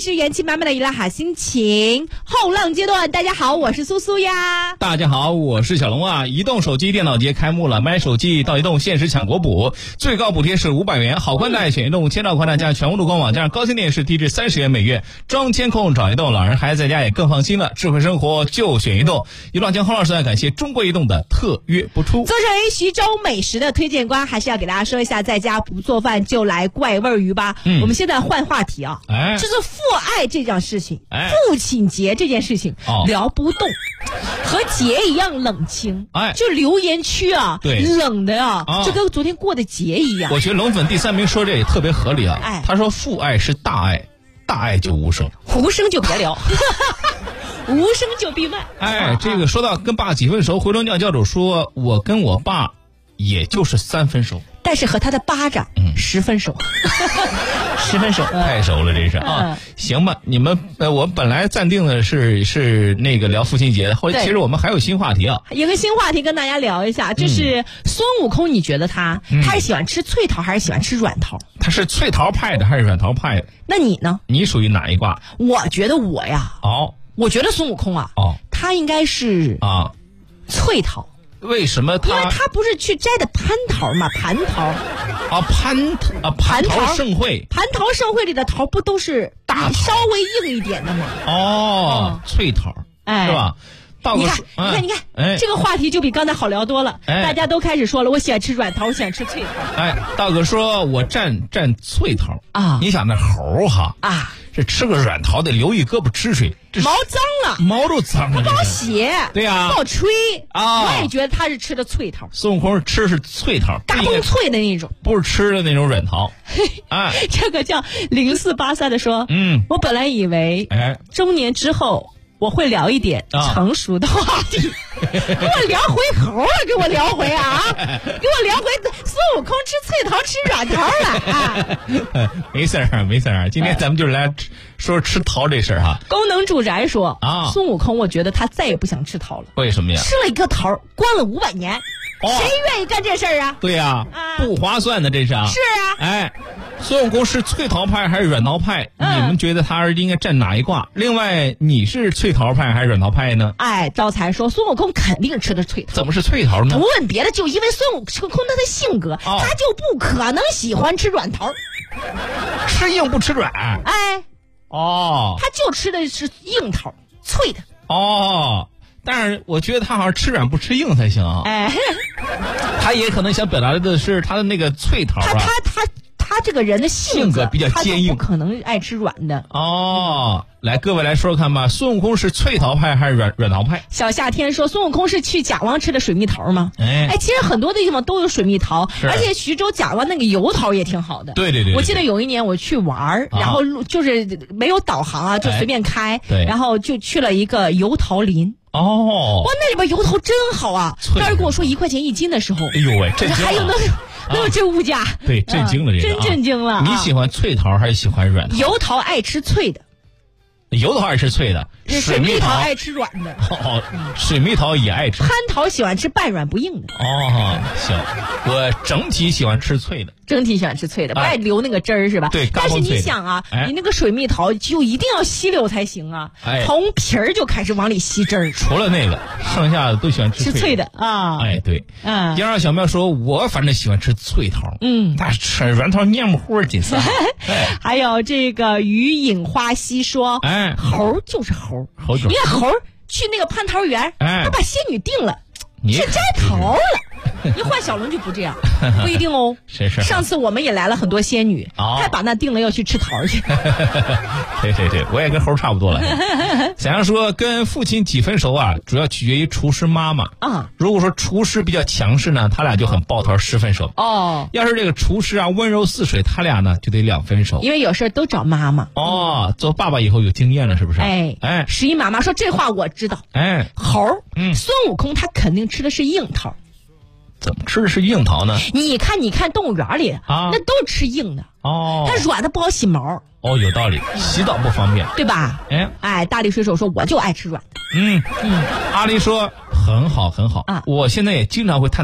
是元气满满的一拉好心情，后浪阶段。大家好，我是苏苏呀。 大家好，我是小龙啊。移动手机电脑节开幕了，买手机到移动限时抢国补，最高补贴是500元，好宽带选移动，千兆宽带加全屋路官网，加上高清电视低至30元每月，装监控找移动，老人孩子在家也更放心了。智慧生活就选移动。一段将后老师感谢中国移动的特约播出。 作为徐州美食的推荐官，还是要给大家说一下，在家不做饭就来怪味鱼吧。我们现在换话题啊，就是父爱这件事情，父亲节这件事情，聊不动，和节一样冷清。就留言区啊，对，冷的啊，就跟昨天过的节一样。 我觉得龙粉第3名说这也特别合理啊。他说父爱是大爱，大爱就无声， 无声就别聊。无声就闭麦。 这个说到跟爸几分熟，回龙教教主说，我跟我爸也就是3分熟， 但是和他的巴掌10分熟。10分熟， 太熟了，这是啊。行吧，你们我本来暂定的是那个聊父亲节的，后来其实我们还有新话题啊。 有个新话题跟大家聊一下，就是孙悟空，你觉得他是喜欢吃脆桃还是喜欢吃软桃？ 他是脆桃派的还是软桃派的？ 那你呢？ 你属于哪一卦？ 我觉得我呀，我觉得孙悟空啊，他应该是脆桃。 为什么他？ 因为他不是去摘的蟠桃嘛，蟠桃蟠桃盛会， 蟠桃盛会里的桃不都是大稍微硬一点的吗？ 脆桃，是吧？ 你看，这个话题就比刚才好聊多了。大家都开始说了，我喜欢吃软桃，我喜欢吃脆桃。 道哥说我蘸脆桃啊！你想那猴哈这吃个软桃得留一胳膊汁水， 毛脏了， 毛都脏了， 不好洗， 对呀， 不好吹啊！我也觉得他是吃的脆桃。 孙悟空吃是脆桃， 嘎嘣脆的那种， 不是吃的那种软桃。 这个叫0483的说，我本来以为中年之后我会聊一点成熟的话题，给我聊回猴了，给我聊回给我聊回孙悟空吃脆桃吃软桃了没事儿，今天咱们就来说吃桃这事儿哈。 功能住宅说孙悟空，我觉得他再也不想吃桃了。 为什么呀？ 吃了一个桃，关了500年。谁愿意干这事儿啊？ 对呀，不划算的这是是啊。 孙悟空是脆桃派还是软桃派？你们觉得他应该站哪一卦？另外，你是脆桃派还是软桃派呢？ 招财说孙悟空肯定吃的脆桃。 怎么是脆桃呢？ 不问别的，就因为孙悟空他的性格，他就不可能喜欢吃软桃。 吃硬不吃软。 他就吃的是硬桃，脆的。 但是我觉得他好像吃软不吃硬才行啊。他也可能想表达的是他的那个脆桃啊。 他这个人的性格比较坚硬， 不可能爱吃软的。 来，各位来说说看吧，孙悟空是脆桃派还是软桃派？ 小夏天说孙悟空是去贾汪吃的水蜜桃吗？其实很多的地方都有水蜜桃，而且徐州贾汪那个油桃也挺好的。 对， 我记得有一年我去玩，然后就是没有导航就随便开，然后就去了一个油桃林。哇，那里边油桃真好啊！当时跟我说1块钱1斤的时候， 哎呦喂，震惊了！ 还有那么这物价， 对，震惊了，这个真震惊了。 你喜欢脆桃还是喜欢软桃？ 油桃爱吃脆的， 油桃爱吃脆的， 水蜜桃爱吃软的。 水蜜桃也爱吃。 蟠桃喜欢吃半软不硬的。 行，我整体喜欢吃脆的。 整体喜欢吃脆的，不爱留那个汁儿是吧？ 对， 但是你想啊，你那个水蜜桃就一定要吸溜才行啊，从皮儿就开始往里吸汁儿。 除了那个，剩下的都喜欢吃脆的啊。 对，第二小喵说，我反正喜欢吃脆桃，但是吃软桃黏糊紧丝。 还有这个余影花溪说，猴就是猴，你看猴去那个蟠桃园，他把仙女定了，去摘桃了。一换小龙就不这样，不一定哦。 是。 上次我们也来了很多仙女，还把那定了要去吃桃去。 对，我也跟猴差不多了。想要说跟父亲几分熟啊，主要取决于厨师妈妈如果说厨师比较强势呢，他俩就很抱团10分熟。要是这个厨师温柔似水，他俩呢就得2分熟。 因为有事都找妈妈。 做爸爸以后有经验了，是不是？ 十一妈妈说这话我知道。猴孙悟空他肯定吃的是硬桃。 怎么吃的是硬桃呢？ 你看动物园里那都是吃硬的它软的不好洗毛。 有道理，洗澡不方便， 对吧？大力水手说我就爱吃软的。 阿力说很好，我现在也经常会探